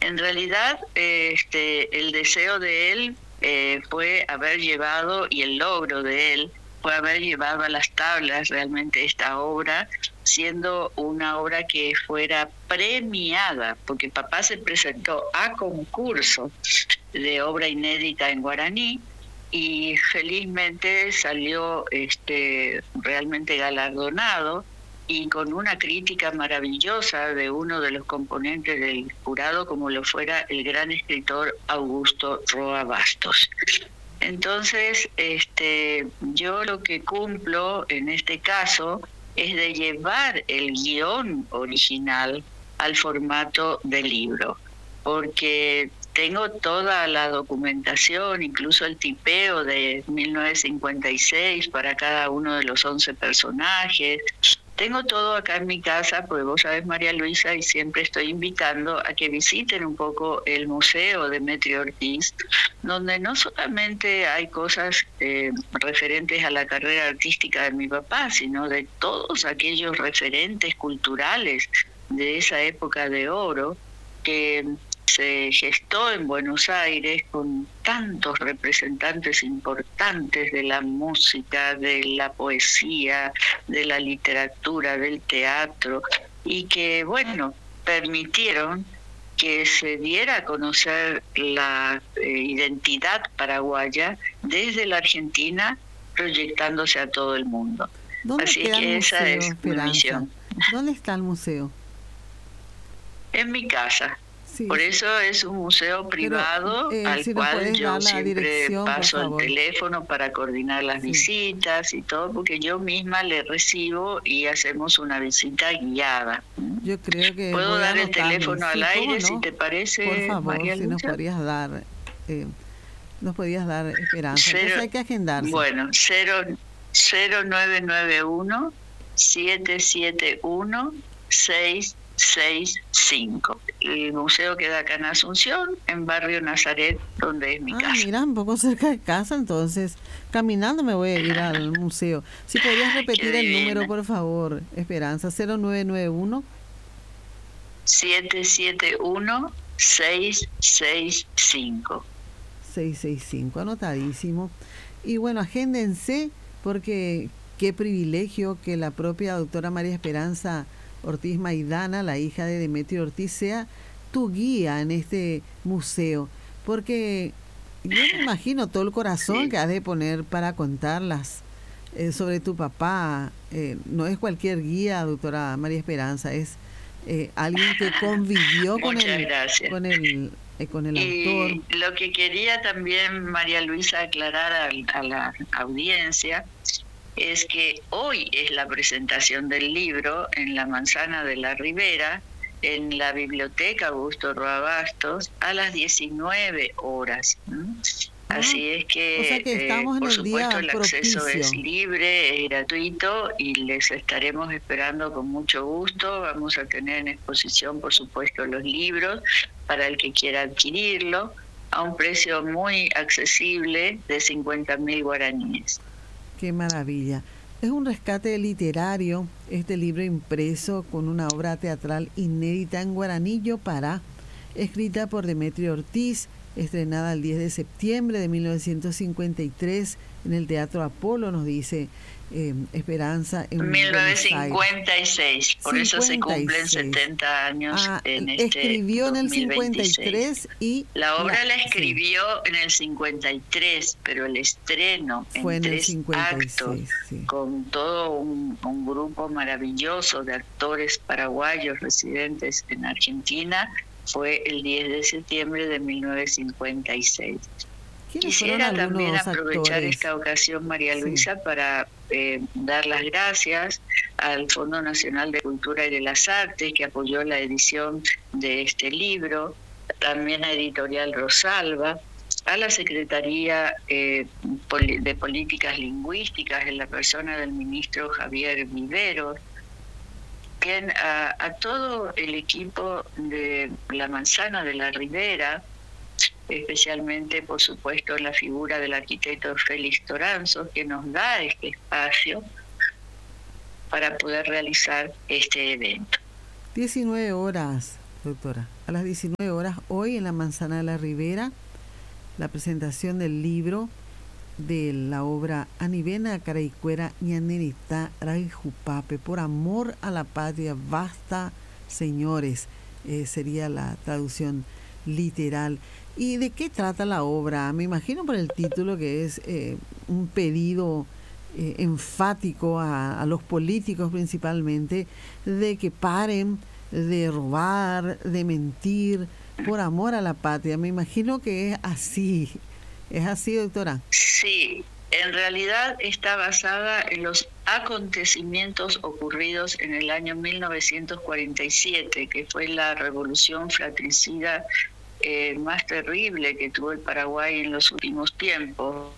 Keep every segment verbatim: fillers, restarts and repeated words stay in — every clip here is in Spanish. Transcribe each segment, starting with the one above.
En realidad, eh, este, el deseo de él eh, fue haber llevado, y el logro de él fue haber llevado a las tablas realmente esta obra, siendo una obra que fuera premiada, porque papá se presentó a concurso de obra inédita en guaraní, y felizmente salió este, realmente galardonado y con una crítica maravillosa de uno de los componentes del jurado, como lo fuera el gran escritor Augusto Roa Bastos. Entonces, este, yo lo que cumplo en este caso es de llevar el guión original al formato de libro, porque tengo toda la documentación, incluso el tipeo de mil novecientos cincuenta y seis para cada uno de los once personajes. Tengo todo acá en mi casa, porque vos sabés, María Luisa, y siempre estoy invitando a que visiten un poco el Museo Demetrio Ortiz, donde no solamente hay cosas eh, referentes a la carrera artística de mi papá, sino de todos aquellos referentes culturales de esa época de oro que se gestó en Buenos Aires con tantos representantes importantes de la música, de la poesía, de la literatura, del teatro, y que, bueno, permitieron que se diera a conocer la eh, identidad paraguaya desde la Argentina, proyectándose a todo el mundo. ¿Dónde Así queda que el esa museo, es Esperanza? mi misión. ¿Dónde está el museo? En mi casa. Sí, Por sí. eso es un museo privado. Pero, eh, al si cual yo siempre paso el favor. teléfono para coordinar las Sí. visitas y todo, porque yo misma le recibo y hacemos una visita guiada. Yo creo que ¿Puedo voy dar el anotando. teléfono al Sí, aire, ¿cómo no? si te parece, Por favor, María si nos Luisa? podrías dar, eh, nos podrías dar Esperanza. Cero, Entonces hay que agendarse. Bueno, cero nueve nueve uno siete siete uno seis seis cinco. El museo queda acá en Asunción, en barrio Nazaret, donde es mi ah, casa. Mira, un poco cerca de casa, entonces caminando me voy a ir al museo. Si podrías repetir el número, por favor, Esperanza. Cero nueve nueve uno siete siete uno seis seis cinco. seis seis cinco, anotadísimo. Y bueno, agéndense, porque qué privilegio que la propia doctora María Esperanza Ortiz Maidana, la hija de Demetrio Ortiz, sea tu guía en este museo, porque yo me imagino todo el corazón sí. que has de poner para contarlas eh, sobre tu papá. Eh, no es cualquier guía, doctora María Esperanza, es eh, alguien que convivió con el, con el eh, con el y autor. Lo que quería también, María Luisa, aclarar a, a la audiencia es que hoy es la presentación del libro en la Manzana de la Ribera, en la Biblioteca Augusto Roa Bastos, a las diecinueve horas. Ah, Así es que, o sea que estamos eh, por en el supuesto, día el acceso propicio. es libre, es gratuito y les estaremos esperando con mucho gusto. Vamos a tener en exposición, por supuesto, los libros para el que quiera adquirirlo a un precio muy accesible de cincuenta mil guaraníes. Qué maravilla. Es un rescate literario, este libro impreso con una obra teatral inédita en guaraní Yopará, escrita por Demetrio Ortiz, estrenada el diez de septiembre de mil novecientos cincuenta y tres en el Teatro Apolo, nos dice eh, Esperanza. En mil novecientos cincuenta y seis, por cincuenta y seis. eso se cumplen setenta años ah, en este escribió en el dos mil veintiséis. cincuenta y tres y la obra la, la escribió sí. en el cincuenta y tres, pero el estreno fue en, en tres el cincuenta y seis, actos, sí. con todo un, un grupo maravilloso de actores paraguayos residentes en Argentina, fue el diez de septiembre de mil novecientos cincuenta y seis. Quisiera también aprovechar actores? esta ocasión, María Luisa, sí. para eh, dar las gracias al Fondo Nacional de Cultura y de las Artes, que apoyó la edición de este libro, también a Editorial Rosalba, a la Secretaría eh, de Políticas Lingüísticas en la persona del ministro Javier Viveros, bien, a, a todo el equipo de la Manzana de la Ribera, especialmente, por supuesto, la figura del arquitecto Félix Toranzo, que nos da este espacio para poder realizar este evento. diecinueve horas, doctora. A las diecinueve horas, hoy en la Manzana de la Ribera, la presentación del libro de la obra Anivena Caraicuera Ñanerita Raijupape, por amor a la patria, basta señores, eh, sería la traducción literal. ¿Y de qué trata la obra? Me imagino por el título que es eh, un pedido eh, enfático a, a los políticos principalmente de que paren de robar, de mentir, por amor a la patria. Me imagino que es así. ¿Es así, doctora? Sí, en realidad está basada en los acontecimientos ocurridos en el año mil novecientos cuarenta y siete, que fue la revolución fratricida eh, más terrible que tuvo el Paraguay en los últimos tiempos,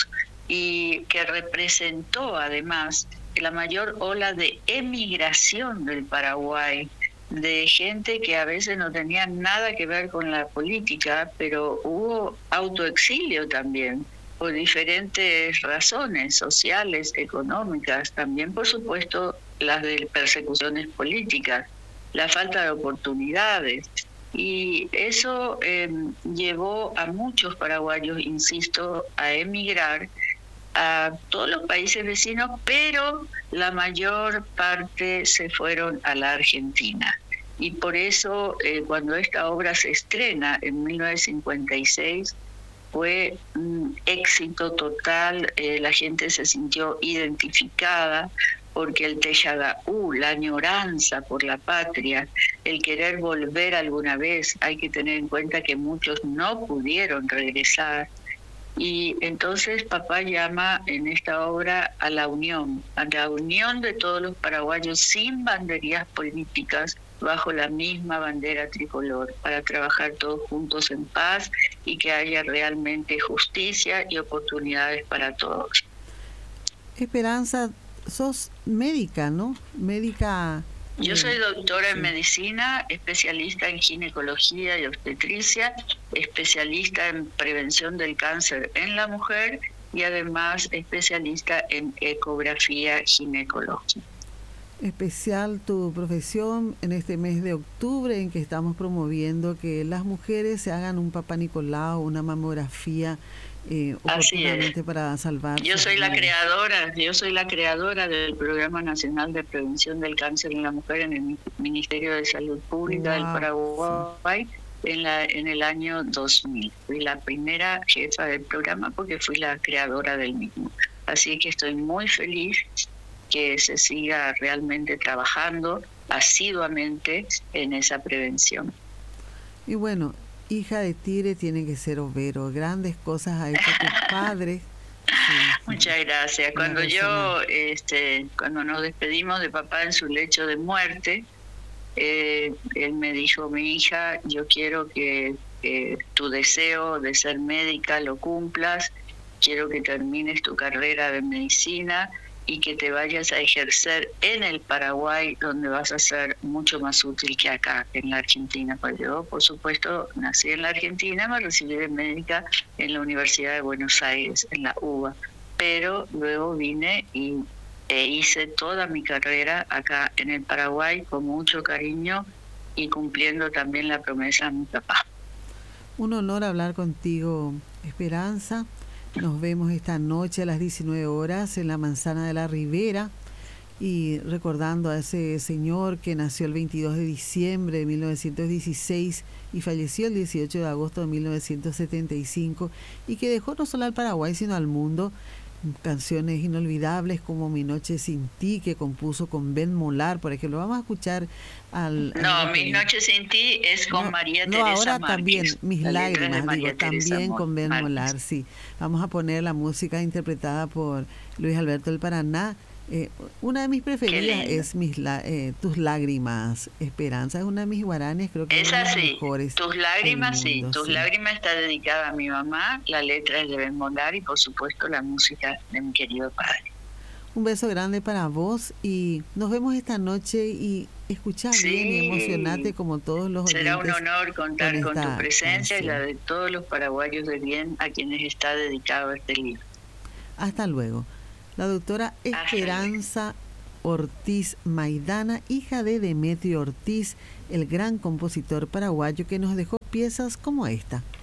y que representó además la mayor ola de emigración del Paraguay, de gente que a veces no tenía nada que ver con la política, pero hubo autoexilio también, por diferentes razones sociales, económicas, también por supuesto las de persecuciones políticas, la falta de oportunidades. Y eso eh, llevó a muchos paraguayos, insisto, a emigrar a todos los países vecinos, pero la mayor parte se fueron a la Argentina. Y por eso, eh, cuando esta obra se estrena en mil novecientos cincuenta y seis, fue un éxito total, eh, la gente se sintió identificada, porque el Teyagaú, la añoranza por la patria, el querer volver alguna vez, hay que tener en cuenta que muchos no pudieron regresar. Y entonces papá llama en esta obra a la unión, a la unión de todos los paraguayos sin banderías políticas, bajo la misma bandera tricolor, para trabajar todos juntos en paz y que haya realmente justicia y oportunidades para todos. Esperanza, sos médica, ¿no? Médica... Yo soy doctora en medicina, especialista en ginecología y obstetricia, especialista en prevención del cáncer en la mujer y además especialista en ecografía ginecológica. Especial tu profesión en este mes de octubre en que estamos promoviendo que las mujeres se hagan un Papá Nicolau, una mamografía eh, oportunamente para salvar. Yo soy la creadora, yo soy la creadora del Programa Nacional de Prevención del Cáncer en la Mujer en el Ministerio de Salud Pública wow, del Paraguay sí. en la en el año dos mil. Fui la primera jefa del programa porque fui la creadora del mismo. Así que estoy muy feliz que se siga realmente trabajando asiduamente en esa prevención. Y bueno, hija de Tigre tiene que ser overo, grandes cosas ha hecho tus padres. Sí, muchas gracias. Cuando yo, este, cuando nos despedimos de papá en su lecho de muerte, eh, él me dijo, mi hija, yo quiero que eh, tu deseo de ser médica lo cumplas, quiero que termines tu carrera de medicina y que te vayas a ejercer en el Paraguay, donde vas a ser mucho más útil que acá, en la Argentina. Pues yo, por supuesto, nací en la Argentina, me recibí de médica en la Universidad de Buenos Aires, en la U B A, pero luego vine y e hice toda mi carrera acá en el Paraguay con mucho cariño y cumpliendo también la promesa de mi papá. Un honor hablar contigo, Esperanza. Nos vemos esta noche a las diecinueve horas en la Manzana de la Ribera y recordando a ese señor que nació el veintidós de diciembre de mil novecientos dieciséis y falleció el dieciocho de agosto de mil novecientos setenta y cinco y que dejó no solo al Paraguay sino al mundo canciones inolvidables como Mi Noche Sin Ti, que compuso con Ben Molar, por ejemplo. Vamos a escuchar al... No, al Mi Noche Sin Ti es con no, María no, Teresa ahora Márquez, también Mis Lágrimas, digo, Teresa también con Ben Márquez. Molar, sí. Vamos a poner la música interpretada por Luis Alberto del Paraná. Eh, una de mis preferidas es mis la, eh, Tus Lágrimas, Esperanza, es una de mis guaranes, creo que es una de las mejores. Tus Lágrimas, sí, Tus sí. Lágrimas está dedicada a mi mamá, la letra es de Ben Molar y por supuesto la música de mi querido padre. Un beso grande para vos y nos vemos esta noche y escuchá sí. bien y emocionate como todos los Será un honor contar con, con tu presencia canción. Y la de todos los paraguayos de bien a quienes está dedicado este libro. Hasta luego. La doctora Esperanza Ortiz Maidana, hija de Demetrio Ortiz, el gran compositor paraguayo que nos dejó piezas como esta.